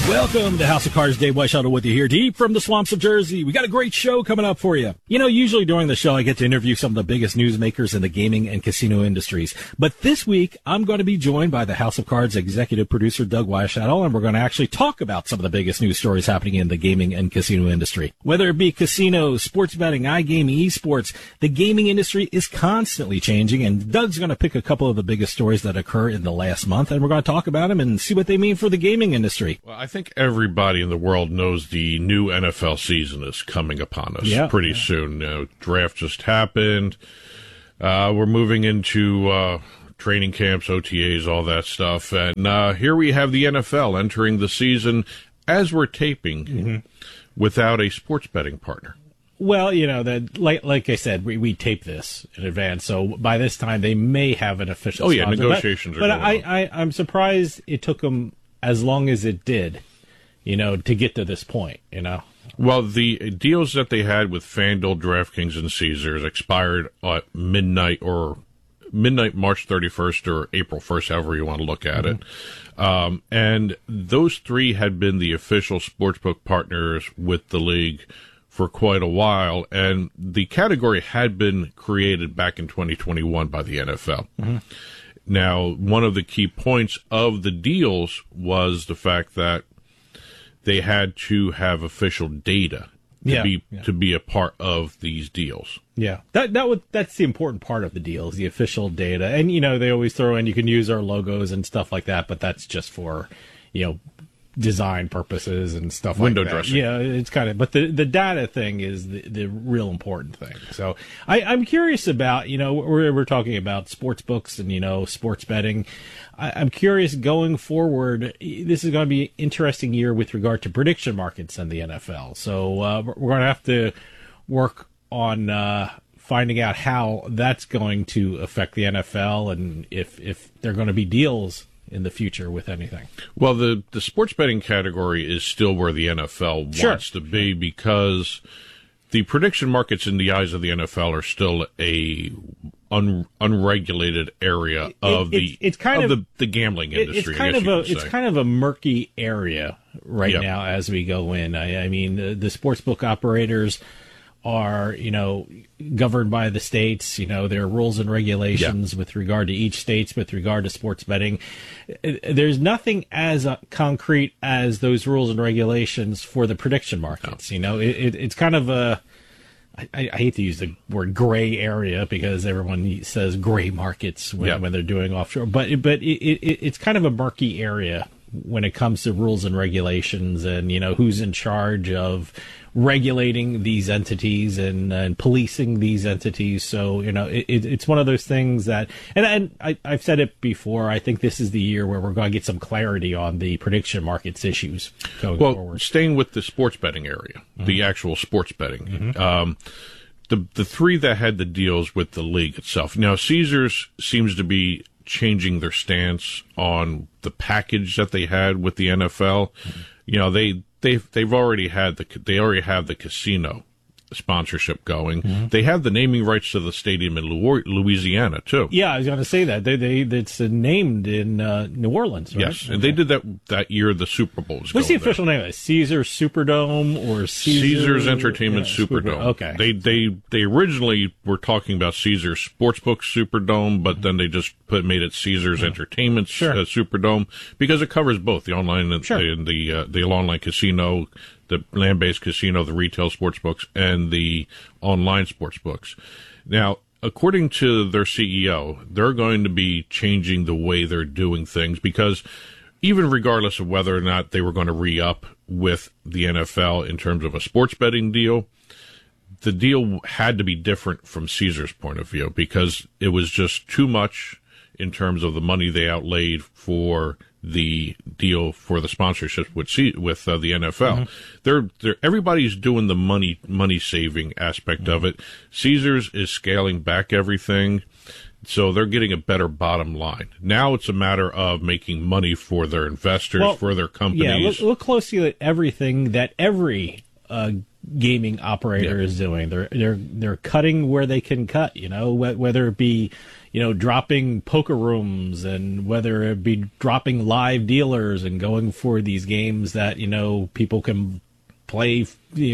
Welcome to House of Cards. Dave Weishaupt with you here, deep from the swamps of Jersey. We got a great show coming up for you. You know, usually during the show, I get to interview some of the biggest newsmakers in the gaming and casino industries. But this week, I'm going to be joined by the House of Cards executive producer, Doug Weishaupt, and we're going to actually talk about some of the biggest news stories happening in the gaming and casino industry. Whether it be casinos, sports betting, iGaming, esports, the gaming industry is constantly changing, and Doug's going to pick a couple of the biggest stories that occur in the last month, and we're going to talk about them and see what they mean for the gaming industry. Well, I think everybody in the world knows the new NFL season is coming upon us pretty soon. Draft just happened. We're moving into training camps, OTAs, all that stuff. And here we have the NFL entering the season as we're taping without a sports betting partner. Well, you know, like I said, we tape this in advance, so by this time they may have an official sponsor. Negotiations are going on. I'm surprised it took them as long as it did, you know, to get to this point, you know. Well, the deals that they had with FanDuel, DraftKings, and Caesars expired at midnight March 31st or April 1st, however you want to look at it. And those three had been the official sportsbook partners with the league for quite a while, and the category had been created back in 2021 by the NFL. Now, one of the key points of the deals was the fact that they had to have official data to be a part of these deals. Yeah, that's the important part of the deal is the official data. And, you know, they always throw in, you can use our logos and stuff like that, but that's just for, you know, design purposes and stuff like that. Window dressing. Yeah, it's kind of, but the data thing is the real important thing. So I'm curious about, you know, we're talking about sports books and, you know, sports betting. I'm curious going forward, this is going to be an interesting year with regard to prediction markets in the NFL. So we're going to have to work on finding out how that's going to affect the NFL and if there are going to be deals in the future with anything. Well, the sports betting category is still where the NFL wants to be because the prediction markets in the eyes of the NFL are still a unregulated area of the gambling industry. It's kind of a murky area right now as we go in. I mean, the sportsbook operators are, you know, governed by the states. You know, there are rules and regulations with regard to each state, with regard to sports betting. There's nothing as concrete as those rules and regulations for the prediction markets. You know, it's kind of a, I hate to use the word gray area because everyone says gray markets when they're doing offshore, but it's kind of a murky area when it comes to rules and regulations and, you know, who's in charge of regulating these entities and policing these entities. So, you know, it's one of those things that, and I've said it before, I think this is the year where we're going to get some clarity on the prediction markets issues going forward. Staying with the sports betting area, the actual sports betting, the three that had the deals with the league itself. Now, Caesars seems to be changing their stance on the package that they had with the NFL. You know, they've already have the casino sponsorship going. They have the naming rights to the stadium in Louisiana too. Yeah, I was going to say that it's named in New Orleans. Right? Yes, and they did that year. The Super Bowl was. What's the official name of it? Caesars Superdome or Caesars Entertainment Superdome? Okay. They originally were talking about Caesars Sportsbook Superdome, but then they just made it Caesars Entertainment Superdome because it covers both the online and the online casino, the land-based casino, the retail sports books, and the online sports books. Now, according to their CEO, they're going to be changing the way they're doing things because even regardless of whether or not they were going to re-up with the NFL in terms of a sports betting deal, the deal had to be different from Caesar's point of view because it was just too much in terms of the money they outlaid for the deal for the sponsorship with the NFL. Everybody's doing the money saving aspect of it. Caesars is scaling back everything, so they're getting a better bottom line. Now it's a matter of making money for their investors, for their companies. Yeah, look closely at everything that every gaming operator is doing. They're cutting where they can cut. You know, whether it be, dropping poker rooms, and whether it be dropping live dealers and going for these games that, people can play,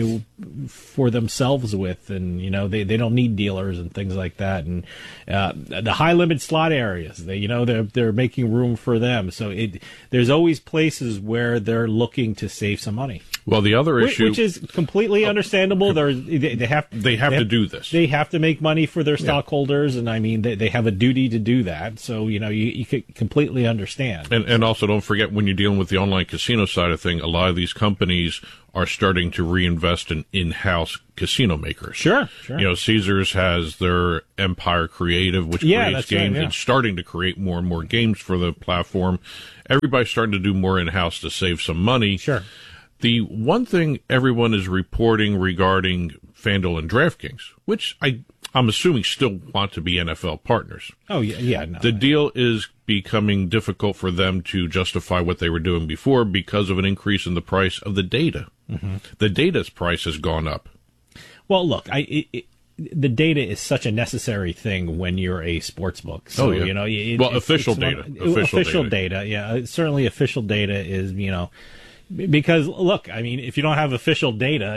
for themselves with, and they don't need dealers and things like that, and the high limit slot areas, they're making room for them. So there's always places where they're looking to save some money. Well, the other issue, which is completely understandable, they have to do this. They have to make money for their stockholders, and I mean they have a duty to do that. So you could completely understand. And also don't forget, when you're dealing with the online casino side of thing, a lot of these companies are starting to reinvest in in-house casino makers. Sure. Caesars has their Empire Creative, which creates games, and starting to create more and more games for the platform. Everybody's starting to do more in-house to save some money. Sure. The one thing everyone is reporting regarding FanDuel and DraftKings, which I'm assuming still want to be NFL partners. Oh, yeah. No, the deal is becoming difficult for them to justify what they were doing before because of an increase in the price of the data. Mm-hmm. The data's price has gone up. Well, look, the data is such a necessary thing when you're a sports book. So, official data. Official data, yeah. Certainly official data is, because, look, I mean, if you don't have official data,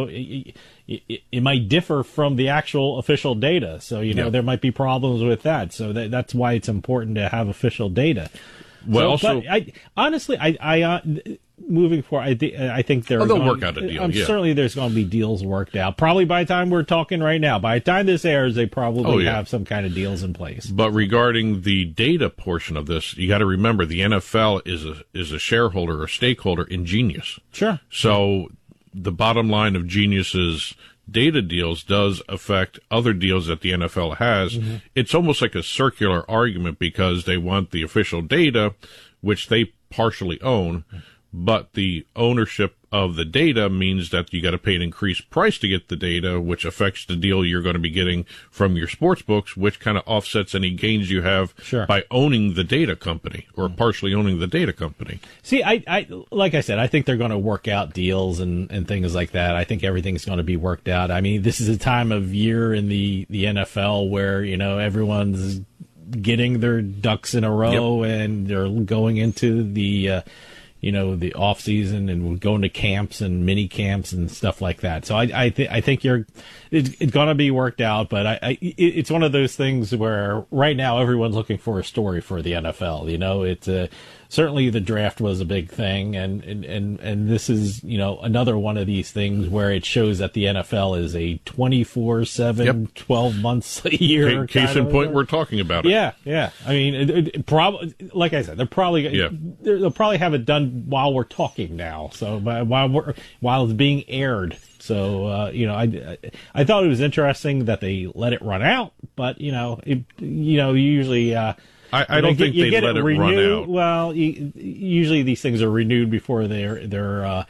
it might differ from the actual official data. So, there might be problems with that. So that's why it's important to have official data. Well, but honestly, moving forward, I think they'll work out a deal. Certainly there's going to be deals worked out. Probably by the time we're talking right now, by the time this airs, they probably have some kind of deals in place. But regarding the data portion of this, you got to remember the NFL is a shareholder or stakeholder in Genius. Sure. So the bottom line of Genius's data deals does affect other deals that the NFL has. Mm-hmm. It's almost like a circular argument because they want the official data, which they partially own, but the ownership of the data means that you got to pay an increased price to get the data, which affects the deal you're going to be getting from your sports books, which kind of offsets any gains you have by owning the data company or partially owning the data company. See, I like I said, I think they're going to work out deals and things like that. I think everything's going to be worked out. I mean, this is a time of year in the NFL where, everyone's getting their ducks in a row and they're going into the the off season and going to camps and mini camps and stuff like that. So I think it's going to be worked out, but it's one of those things where right now everyone's looking for a story for the NFL. It's certainly the draft was a big thing, and this is another one of these things where it shows that the NFL is a 24/7, 12 months a year. Case in point, we're talking about it. Yeah. I mean, like I said, they'll probably have it done while we're talking now. So while it's being aired. So I thought it was interesting that they let it run out, but usually. I don't think they let it run out. Well, usually these things are renewed before the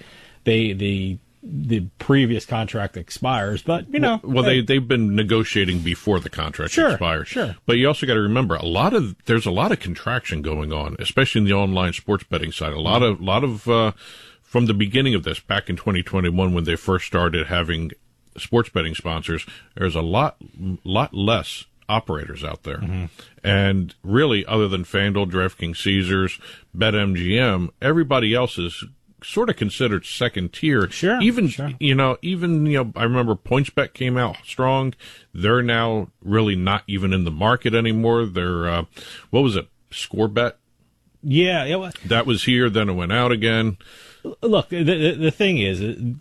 previous contract expires. But they've been negotiating before the contract expires. Sure. But you also got to remember there's a lot of contraction going on, especially in the online sports betting side. A lot of from the beginning of this, back in 2021, when they first started having sports betting sponsors, there's a lot less operators out there. Mm-hmm. And really, other than FanDuel, DraftKings, Caesars, BetMGM, everybody else is sort of considered second tier. Sure. Even I remember PointsBet came out strong. They're now really not even in the market anymore. They're what was it? ScoreBet? Yeah. That was here, then it went out again. Look, the thing is,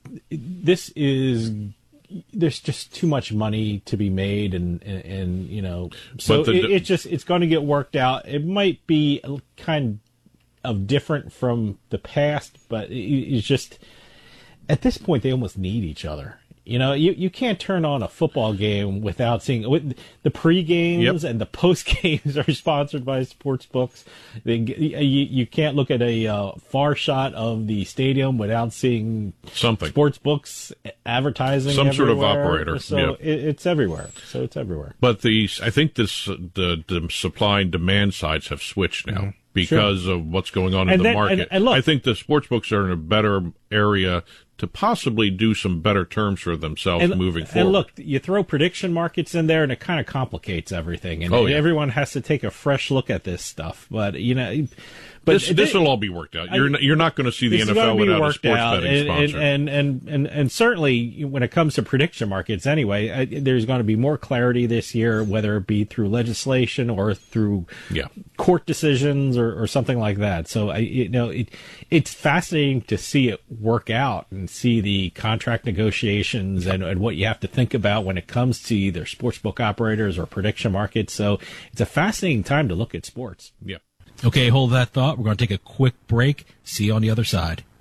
there's just too much money to be made, and so it's going to get worked out. It might be kind of different from the past, but it's just at this point they almost need each other. You can't turn on a football game without seeing the pre-games and the post-games are sponsored by sports books. You can't look at a far shot of the stadium without seeing something. Sports books advertising some everywhere. Sort of operator. So it's everywhere. But I think the supply and demand sides have switched now. Mm-hmm. because of what's going on in the market. And look, I think the sports books are in a better area to possibly do some better terms for themselves moving forward. And look, you throw prediction markets in there, and it kind of complicates everything. And everyone has to take a fresh look at this stuff. But this will all be worked out. You're not going to see the NFL without a sports betting sponsor. And certainly when it comes to prediction markets, anyway, there's going to be more clarity this year, whether it be through legislation or through court decisions or something like that. So it's fascinating to see it work out and see the contract negotiations and what you have to think about when it comes to either sportsbook operators or prediction markets. So it's a fascinating time to look at sports. Yeah. Okay, hold that thought. We're going to take a quick break. See you on the other side.